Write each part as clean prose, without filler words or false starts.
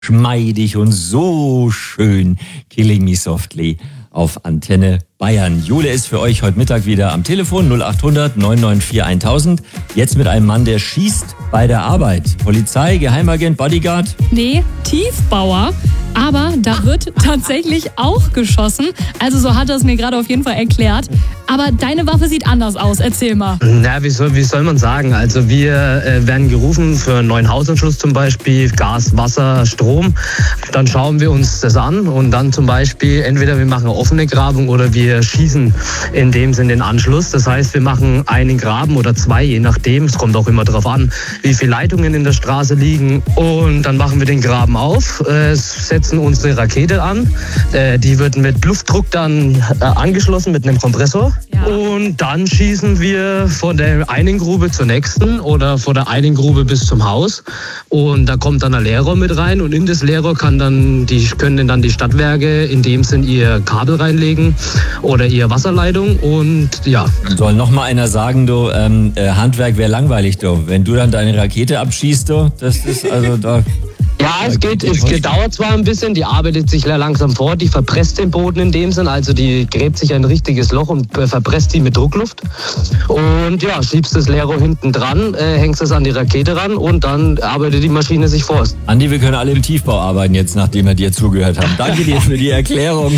Schmeidig und so schön. Killing Me Softly auf Antenne Bayern. Jule ist für euch heute Mittag wieder am Telefon 0800 994 1000. Jetzt mit einem Mann, der schießt bei der Arbeit. Polizei, Geheimagent, Bodyguard? Nee, Tiefbauer. Aber da wird tatsächlich auch geschossen. Also so hat er es mir gerade auf jeden Fall erklärt. Aber deine Waffe sieht anders aus. Erzähl mal. Na, wie soll man sagen? Also wir werden gerufen für einen neuen Hausanschluss zum Beispiel, Gas, Wasser, Strom. Dann schauen wir uns das an und dann zum Beispiel entweder wir machen eine offene Grabung oder wir schießen in dem Sinn den Anschluss. Das heißt, wir machen einen Graben oder zwei, je nachdem. Es kommt auch immer darauf an, wie viele Leitungen in der Straße liegen. Und dann machen wir den Graben auf, setzen unsere Rakete an. Die wird mit Luftdruck dann angeschlossen mit einem Kompressor. Ja. Und dann schießen wir von der einen Grube zur nächsten oder von der einen Grube bis zum Haus. Und da kommt dann ein Leerrohr mit rein und in das Leerrohr können dann die Stadtwerke in dem Sinn ihr Kabel reinlegen oder ihre Wasserleitung und ja. Soll noch mal einer sagen, du, Handwerk wäre langweilig, du. Wenn du dann deine Rakete abschießt, du, das ist also da... Ja, es dauert zwar ein bisschen, die arbeitet sich langsam vor, die verpresst den Boden in dem Sinn, also die gräbt sich ein richtiges Loch und verpresst die mit Druckluft. Und ja, schiebst das Leerrohr hinten dran, hängst es an die Rakete ran und dann arbeitet die Maschine sich vor. Andi, wir können alle im Tiefbau arbeiten jetzt, nachdem wir dir zugehört haben. Danke dir für die Erklärung.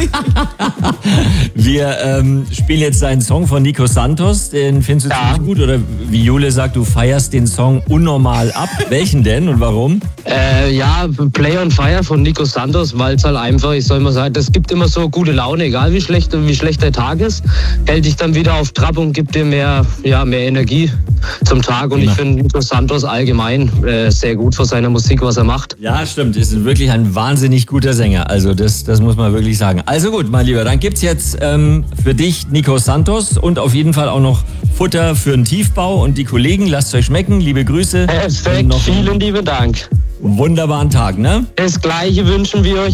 Wir spielen jetzt einen Song von Nico Santos, den findest du ziemlich gut, oder wie Jule sagt, du feierst den Song unnormal ab. Welchen denn und warum? Ja, Play on Fire von Nico Santos, weil es halt einfach, ich soll mal sagen, das gibt immer so gute Laune, egal wie schlecht der Tag ist, hält dich dann wieder auf Trab und gibt dir mehr Energie zum Tag. Und ich finde Nico Santos allgemein sehr gut für seine Musik, was er macht. Ja, stimmt, ist wirklich ein wahnsinnig guter Sänger, also das muss man wirklich sagen. Also gut, mein Lieber, dann gibt's jetzt für dich Nico Santos und auf jeden Fall auch noch Futter für den Tiefbau und die Kollegen, lasst euch schmecken, liebe Grüße. Perfekt, vielen lieben Dank. Wunderbaren Tag, ne? Das Gleiche wünschen wir euch.